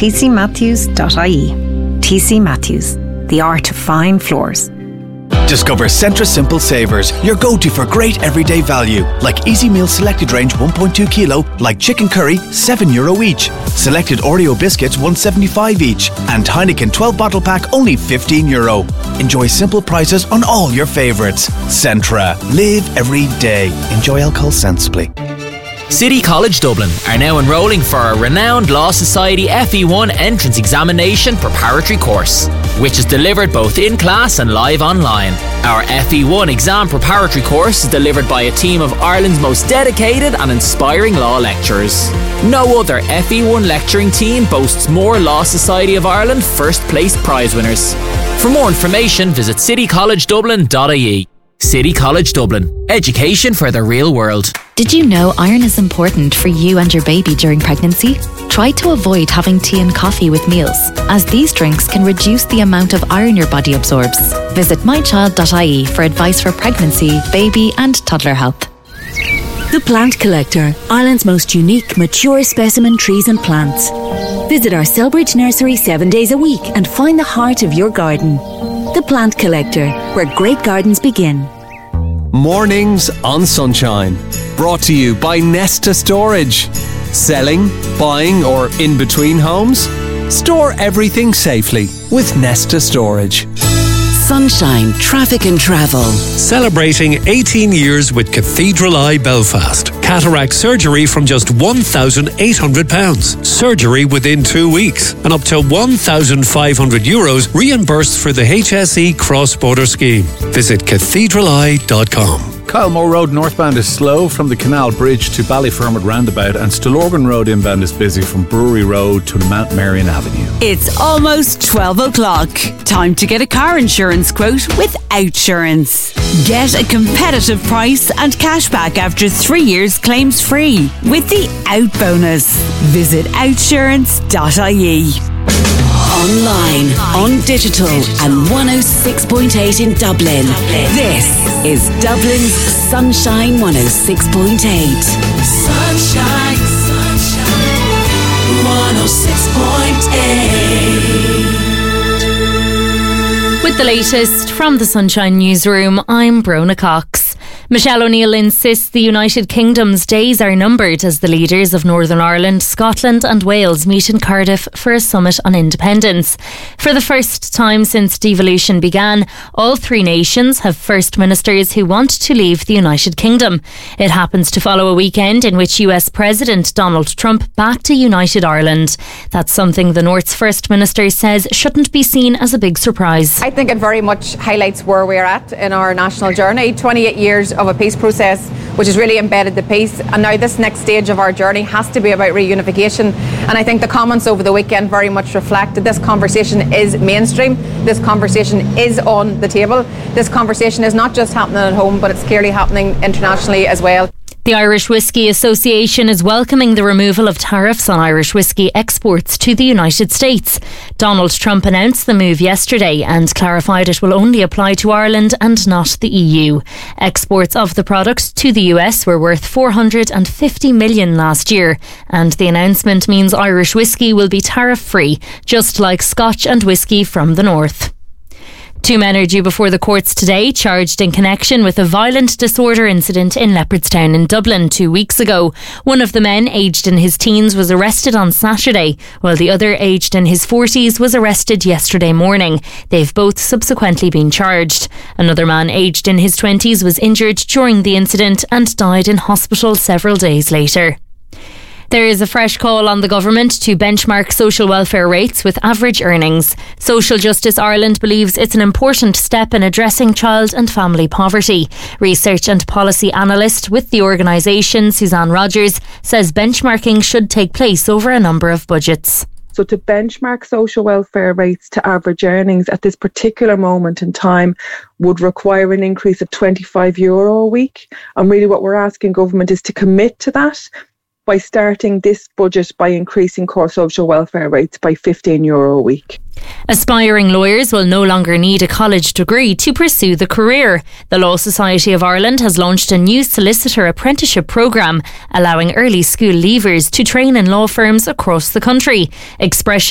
tcmatthews.ie. TC Matthews, the art of fine floors. Discover Centra Simple Savers, your go-to for great everyday value. Like Easy Meal Selected Range 1.2 kilo, like chicken curry, €7 each. Selected Oreo biscuits, $1.75 each. And Heineken 12 bottle pack, only €15. Enjoy simple prices on all your favourites. Centra. Live every day. Enjoy alcohol sensibly. City College Dublin are now enrolling for a renowned Law Society FE1 entrance examination preparatory course, which is delivered both in class and live online. Our FE1 exam preparatory course is delivered by a team of Ireland's most dedicated and inspiring law lecturers. No other FE1 lecturing team boasts more Law Society of Ireland first place prize winners. For more information, visit citycollegedublin.ie. City College Dublin. Education for the real world. Did you know iron is important for you and your baby during pregnancy? Try to avoid having tea and coffee with meals, as these drinks can reduce the amount of iron your body absorbs. Visit mychild.ie for advice for pregnancy, baby and toddler health. The Plant Collector, Ireland's most unique, mature specimen trees and plants. Visit our Selbridge nursery 7 days a week and find the heart of your garden. The Plant Collector, where great gardens begin. Mornings on Sunshine. Brought to you by Nesta Storage. Selling, buying or in between homes? Store everything safely with Nesta Storage. Sunshine Traffic and Travel. Celebrating 18 years with Cathedral Eye Belfast. Cataract surgery from just £1,800. Surgery within 2 weeks. And up to €1,500 reimbursed for the HSE cross-border scheme. Visit cathedraleye.com. Kylemore Road northbound is slow from the Canal Bridge to Ballyfermot roundabout, and Stillorgan Road inbound is busy from Brewery Road to Mount Marion Avenue. It's almost 12 o'clock. Time to get a car insurance quote with Outsurance. Get a competitive price and cashback after 3 years claims free with the Out Bonus. Visit outsurance.ie. Online, on digital and 106.8 in Dublin. This is Dublin's Sunshine 106.8. Sunshine, sunshine, 106.8. With the latest from the Sunshine Newsroom, I'm Brona Cox. Michelle O'Neill insists the United Kingdom's days are numbered as the leaders of Northern Ireland, Scotland and Wales meet in Cardiff for a summit on independence. For the first time since devolution began, all three nations have First Ministers who want to leave the United Kingdom. It happens to follow a weekend in which US President Donald Trump backed a united Ireland. That's something the North's First Minister says shouldn't be seen as a big surprise. I think it very much highlights where we're at in our national journey. 28 years of a peace process which has really embedded the peace, and now this next stage of our journey has to be about reunification, and I think the comments over the weekend very much reflect that this conversation is mainstream, this conversation is on the table, this conversation is not just happening at home but it's clearly happening internationally as well. The Irish Whisky Association is welcoming the removal of tariffs on Irish whisky exports to the United States. Donald Trump announced the move yesterday and clarified it will only apply to Ireland and not the EU. Exports of the product to the US were worth $450 million last year, and the announcement means Irish whisky will be tariff-free, just like Scotch and whisky from the north. Two men are due before the courts today, charged in connection with a violent disorder incident in Leopardstown in Dublin 2 weeks ago. One of the men, aged in his teens, was arrested on Saturday, while the other, aged in his 40s, was arrested yesterday morning. They've both subsequently been charged. Another man, aged in his 20s, was injured during the incident and died in hospital several days later. There is a fresh call on the government to benchmark social welfare rates with average earnings. Social Justice Ireland believes it's an important step in addressing child and family poverty. Research and policy analyst with the organisation, Suzanne Rogers, says benchmarking should take place over a number of budgets. So to benchmark social welfare rates to average earnings at this particular moment in time would require an increase of €25 a week. And really what we're asking government is to commit to that by starting this budget by increasing core social welfare rates by €15 a week. Aspiring lawyers will no longer need a college degree to pursue the career. The Law Society of Ireland has launched a new solicitor apprenticeship programme, allowing early school leavers to train in law firms across the country. Expression